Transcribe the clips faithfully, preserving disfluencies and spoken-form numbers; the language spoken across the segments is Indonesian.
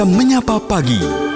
Menyapa Pagi.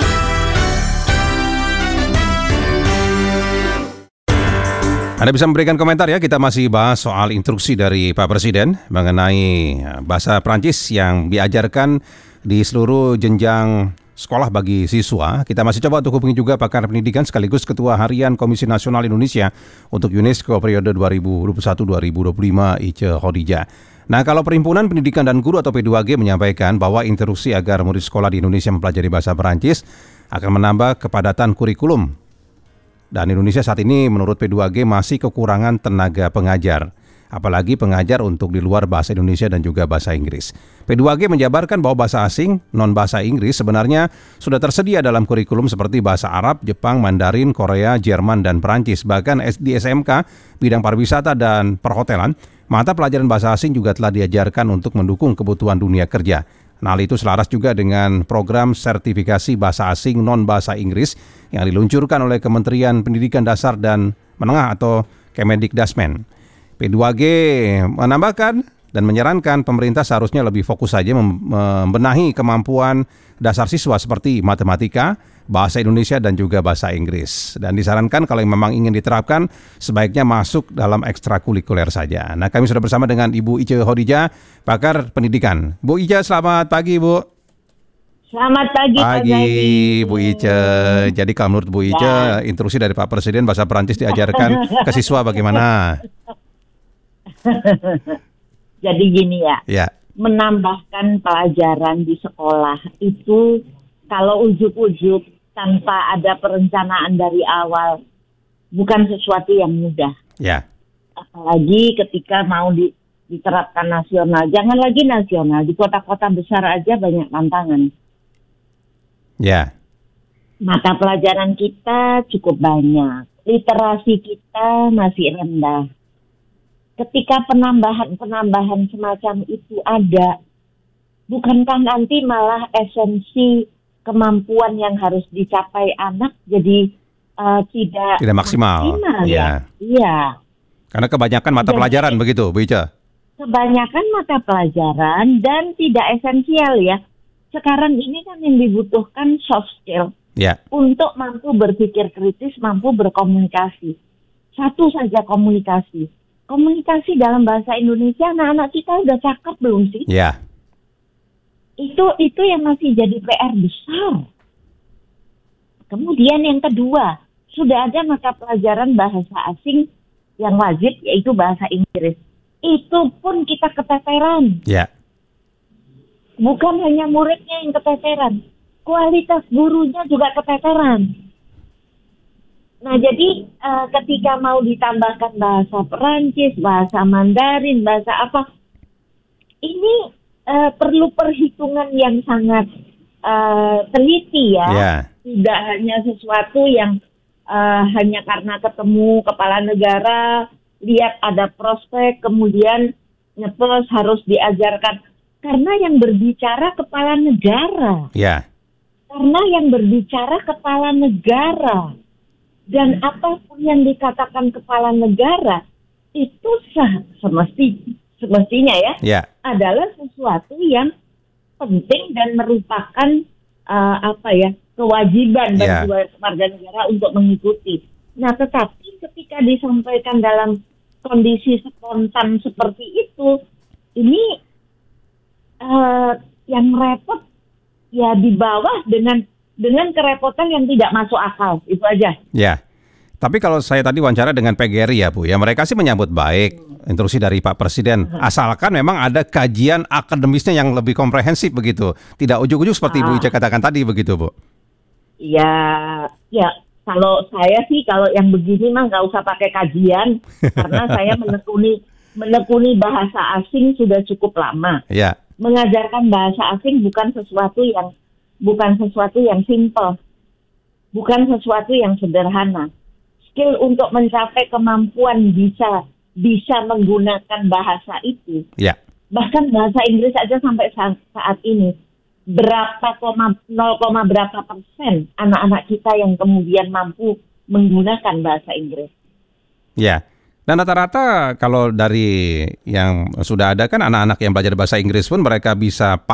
Anda bisa memberikan komentar ya, kita masih bahas soal instruksi dari Pak Presiden mengenai bahasa Prancis yang diajarkan di seluruh jenjang sekolah bagi siswa. Kita masih coba untuk hubungi juga pakar pendidikan sekaligus Ketua Harian Komisi Nasional Indonesia untuk UNESCO periode dua ribu dua puluh satu sampai dua ribu dua puluh lima, Ice Khadijah. Nah, kalau Perhimpunan Pendidikan dan Guru atau P dua G menyampaikan bahwa instruksi agar murid sekolah di Indonesia mempelajari bahasa Perancis akan menambah kepadatan kurikulum. Dan Indonesia saat ini menurut P dua G masih kekurangan tenaga pengajar, apalagi pengajar untuk di luar bahasa Indonesia dan juga bahasa Inggris. P dua G menjabarkan bahwa bahasa asing, non-bahasa Inggris sebenarnya sudah tersedia dalam kurikulum seperti bahasa Arab, Jepang, Mandarin, Korea, Jerman, dan Perancis. Bahkan di S M K, bidang pariwisata dan perhotelan, mata pelajaran bahasa asing juga telah diajarkan untuk mendukung kebutuhan dunia kerja. Nah, hal itu selaras juga dengan program sertifikasi bahasa asing non-bahasa Inggris yang diluncurkan oleh Kementerian Pendidikan Dasar dan Menengah atau Kemendikdasmen. P dua G menambahkan dan menyarankan pemerintah seharusnya lebih fokus saja membenahi kemampuan dasar siswa seperti matematika, bahasa Indonesia, dan juga bahasa Inggris. Dan disarankan kalau memang ingin diterapkan, sebaiknya masuk dalam ekstrakurikuler saja. Nah, kami sudah bersama dengan Ibu Ice Khadijah, pakar pendidikan. Bu Ice, selamat pagi, Bu. Selamat pagi, pagi Bu Ice. Jadi kalau menurut Bu Ice, ya, instruksi dari Pak Presiden bahasa Perancis diajarkan ke siswa bagaimana? Jadi gini ya, ya, menambahkan pelajaran di sekolah itu kalau ujuk-ujuk tanpa ada perencanaan dari awal bukan sesuatu yang mudah. Ya. Apalagi ketika mau di, diterapkan nasional, jangan lagi nasional, di kota-kota besar aja banyak tantangan. Ya. Mata pelajaran kita cukup banyak, literasi kita masih rendah. Ketika penambahan-penambahan semacam itu ada, bukankah nanti malah esensi kemampuan yang harus dicapai anak jadi uh, tidak tidak maksimal, maksimal ya. Iya. Karena kebanyakan mata jadi, pelajaran begitu, Bu Ice. Kebanyakan mata pelajaran dan tidak esensial ya. Sekarang ini kan yang dibutuhkan soft skill. Ya. Untuk mampu berpikir kritis, mampu berkomunikasi. Satu saja komunikasi. Komunikasi dalam bahasa Indonesia, anak-anak kita udah cakep belum sih? Ya. Itu itu yang masih jadi P R besar. Kemudian yang kedua, sudah ada mata pelajaran bahasa asing yang wajib, yaitu bahasa Inggris. Itu pun kita keteteran. Ya. Bukan hanya muridnya yang keteteran, kualitas gurunya juga keteteran. Nah, jadi uh, ketika mau ditambahkan bahasa Perancis, bahasa Mandarin, bahasa apa, ini uh, perlu perhitungan yang sangat uh, teliti ya. Yeah. Tidak hanya sesuatu yang uh, hanya karena ketemu kepala negara, lihat ada prospek, kemudian nyeplos harus diajarkan. Karena yang berbicara kepala negara. Yeah. Karena yang berbicara kepala negara. Dan apapun yang dikatakan kepala negara itu sah, semesti, semestinya ya, yeah. adalah sesuatu yang penting dan merupakan uh, apa ya kewajiban yeah. bagi warga negara untuk mengikuti. Nah, tetapi ketika disampaikan dalam kondisi spontan seperti itu, ini uh, yang repot ya di bawah dengan dengan kerepotan yang tidak masuk akal, itu aja. Ya, tapi kalau saya tadi wawancara dengan P G R I ya Bu, ya mereka sih menyambut baik instruksi dari Pak Presiden, asalkan memang ada kajian akademisnya yang lebih komprehensif begitu, tidak ujuk-ujuk seperti ah. Bu Ice katakan tadi begitu Bu. Ya, ya kalau saya sih kalau yang begini mah nggak usah pakai kajian, karena saya menekuni menekuni bahasa asing sudah cukup lama. Ya. Mengajarkan bahasa asing bukan sesuatu yang bukan sesuatu yang simple, bukan sesuatu yang sederhana. Skill untuk mencapai kemampuan bisa bisa menggunakan bahasa itu. Ya. Bahkan bahasa Inggris aja sampai saat, saat ini berapa koma nol, berapa persen anak-anak kita yang kemudian mampu menggunakan bahasa Inggris. Ya. Dan rata-rata kalau dari yang sudah ada kan anak-anak yang belajar bahasa Inggris pun mereka bisa